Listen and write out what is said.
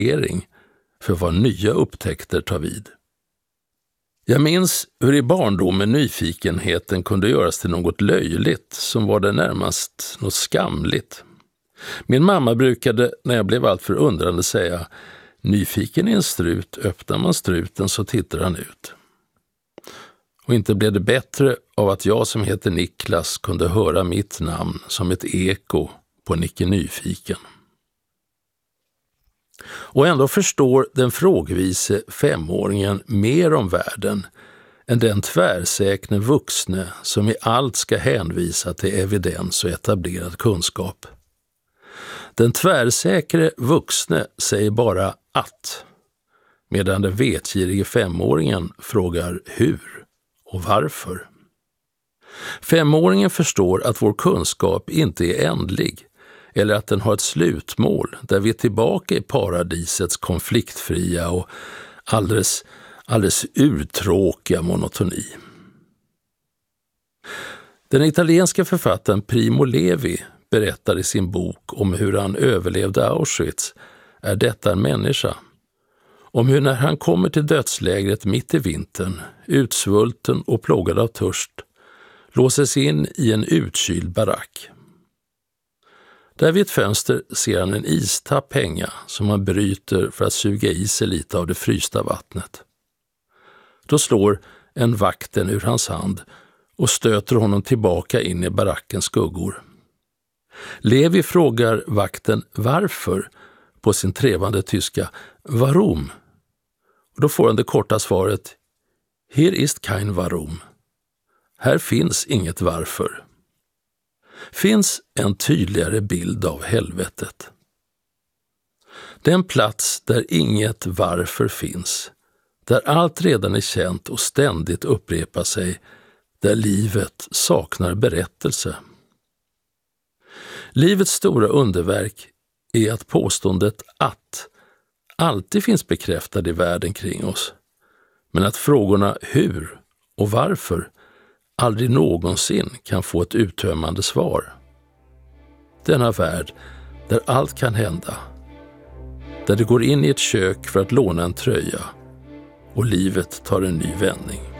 för vad nya upptäckter tar vid. Jag minns hur i barndomen nyfikenheten kunde göras till något löjligt som var det närmast något skamligt. Min mamma brukade, när jag blev alltför undrande, säga: nyfiken är en strut, öppnar man struten så tittar han ut. Och inte blev det bättre av att jag som heter Niklas kunde höra mitt namn som ett eko på Nicke Nyfiken. Och ändå förstår den frågvise 5-åringen mer om världen än den tvärsäkne vuxne som i allt ska hänvisa till evidens och etablerad kunskap. Den tvärsäkre vuxne säger bara att, medan den vetgirige 5-åringen frågar hur och varför. 5-åringen förstår att vår kunskap inte är ändlig eller att den har ett slutmål där vi är tillbaka i paradisets konfliktfria och alldeles urtråkiga monotoni. Den italienska författaren Primo Levi berättar i sin bok om hur han överlevde Auschwitz, Är detta en människa? Om hur när han kommer till dödslägret mitt i vintern, utsvulten och plågad av törst, låses in i en utkyld barack. Där vid ett fönster ser han en istapp hänga som han bryter för att suga i sig lite av det frysta vattnet. Då slår en vakten ur hans hand och stöter honom tillbaka in i barackens skuggor. Levi frågar vakten varför på sin trevande tyska Warum? Och då får han det korta svaret Hier ist kein Warum. Här finns inget varför. Finns en tydligare bild av helvetet. Den plats där inget varför finns, där allt redan är känt och ständigt upprepar sig, där livet saknar berättelse. Livets stora underverk är att påståendet att alltid finns bekräftad i världen kring oss, men att frågorna hur och varför aldrig någonsin kan få ett uttömmande svar. Denna värld där allt kan hända, där det går in i ett kök för att låna en tröja och livet tar en ny vändning.